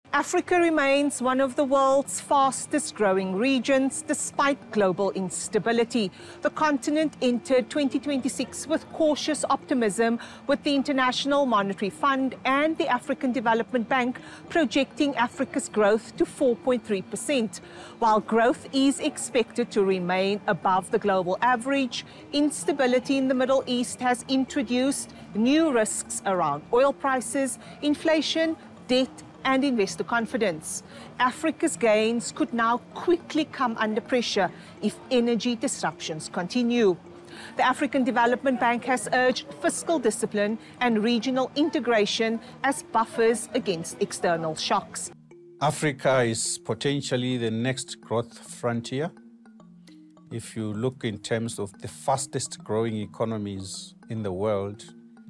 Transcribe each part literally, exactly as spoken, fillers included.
Africa remains one of the world's fastest growing regions despite global instability. The continent entered twenty twenty-six with cautious optimism, with the International Monetary Fund and the African Development Bank projecting Africa's growth to four point three percent. While growth is expected to remain above the global average, instability in the Middle East has introduced new risks around oil prices, inflation, debt, and investor confidence. Africa's gains could now quickly come under pressure if energy disruptions continue. The African Development Bank has urged fiscal discipline and regional integration as buffers against external shocks. Africa is potentially the next growth frontier. If you look in terms of the fastest growing economies in the world,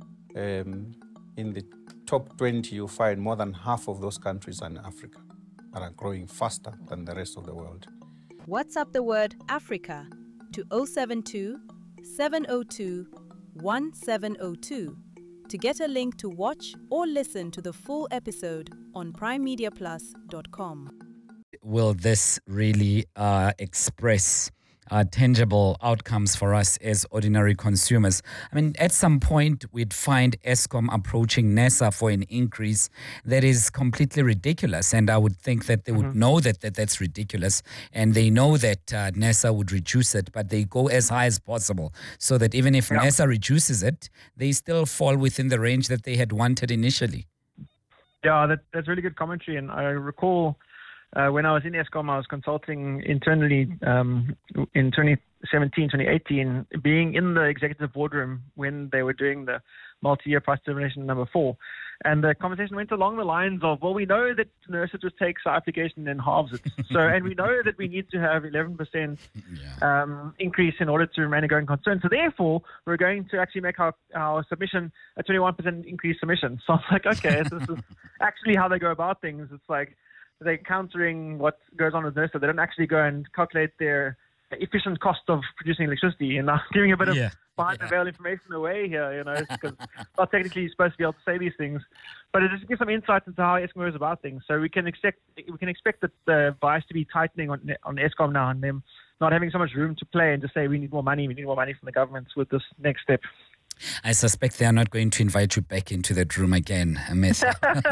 um, in the top twenty, you find more than half of those countries are in Africa and are growing faster than the rest of the world. WhatsApp the word Africa to zero seven two, seven zero two, one seven zero two to get a link to watch or listen to the full episode on prime media plus dot com. Will this really uh, express Uh, tangible outcomes for us as ordinary consumers? I mean, at some point, we'd find Eskom approaching NERSA for an increase that is completely ridiculous. And I would think that they would mm-hmm. know that, that that's ridiculous. And they know that uh, NERSA would reduce it, but they go as high as possible so that even if yeah. NERSA reduces it, they still fall within the range that they had wanted initially. Yeah, that, that's really good commentary. And I recall Uh, when I was in Eskom, I was consulting internally um, in twenty seventeen, twenty eighteen, being in the executive boardroom when they were doing the multi-year price determination number four. And the conversation went along the lines of, well, we know that NERSA just takes our application and halves it. So, and we know that we need to have eleven percent yeah. um, increase in order to remain a going concern. So therefore, we're going to actually make our, our submission a twenty-one percent increase submission. So I was like, okay, this is actually how they go about things. It's like, they're countering what goes on with NERSA. They don't actually go and calculate their efficient cost of producing electricity. And I'm giving a bit of yeah. behind yeah. the veil information away here, you know, because not technically you're supposed to be able to say these things. But it just gives some insight into how Eskom goes about things. So we can expect we can expect that the bias to be tightening on on Eskom now, and them not having so much room to play and just say we need more money, we need more money from the government with this next step. I suspect they are not going to invite you back into that room again, Matthew.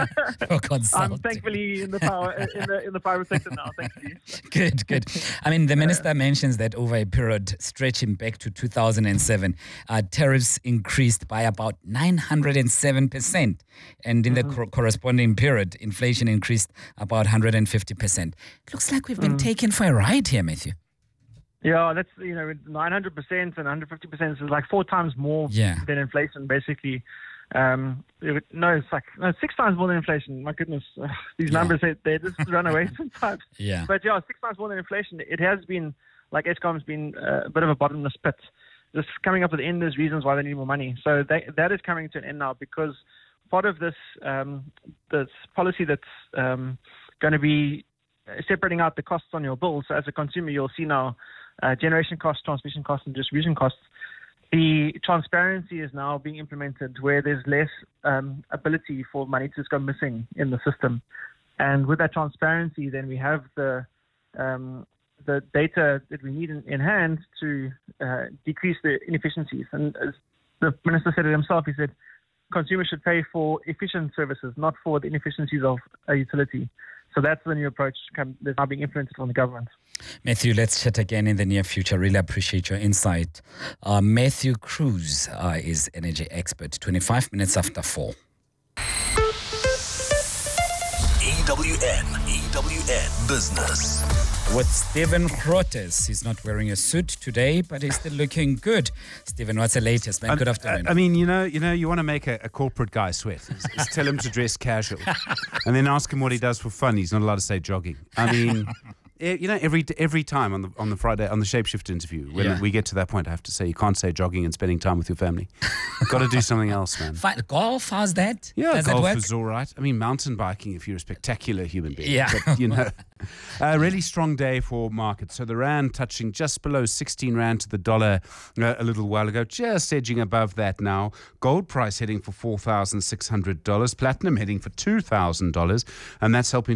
I'm thankfully in the power in the in the private sector now. Thank you. Good, good. I mean, the minister mentions that over a period stretching back to two thousand seven, uh, tariffs increased by about nine hundred seven percent, and in mm-hmm. the co- corresponding period, inflation increased about one hundred fifty percent. Looks like we've been mm. taken for a ride here, Matthew. Yeah, that's, you know, nine hundred percent and one hundred fifty percent is like four times more yeah. than inflation, basically. Um, it, no, it's like no, six times more than inflation. My goodness, uh, these yeah. numbers, they, they just run away sometimes. Yeah. But yeah, six times more than inflation. It has been, like Eskom's been uh, a bit of a bottomless pit. Just coming up with endless reasons why they need more money. So they, that is coming to an end now, because part of this, um, this policy that's um, going to be separating out the costs on your bills. So as a consumer, you'll see now Uh, generation costs, transmission costs, and distribution costs. The transparency is now being implemented where there's less um, ability for money to just go missing in the system. And with that transparency, then we have the um, the data that we need in, in hand to uh, decrease the inefficiencies. And as the minister said it himself, he said consumers should pay for efficient services, not for the inefficiencies of a utility. So that's the new approach that's now being implemented from the government. Matthew, let's chat again in the near future. Really appreciate your insight. Uh, Matthew Cruz uh, is energy expert. twenty-five minutes after four. E W N, E W N Business. With Stephen Grootes. He's not wearing a suit today, but he's still looking good. Stephen, what's the latest, man? Good afternoon. I, I mean, you know, you know, you want to make a, a corporate guy sweat. Is, is tell him to dress casual, and then ask him what he does for fun. He's not allowed to say jogging. I mean, you know, every every time on the on the Friday on the Shapeshift interview, when Yeah. we get to that point, I have to say you can't say jogging and spending time with your family. You've got to do something else, man. Fine. Golf, how's that? Yeah, Does that golf work? is all right. I mean, mountain biking if you're a spectacular human being. Yeah. But, you know, a really strong day for markets. So the rand touching just below sixteen rand to the dollar uh, a little while ago, just edging above that now. Gold price heading for four thousand six hundred dollars. Platinum heading for two thousand dollars. And that's helping